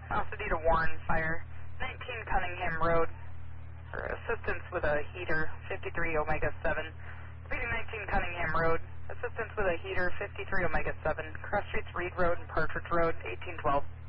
Pasadena 1, fire 19 Cunningham Road for assistance with a heater, 53 Omega 7. Speeding 19 Cunningham Road, assistance with a heater, 53 Omega 7. Cross streets Reed Road and Partridge Road, 1812.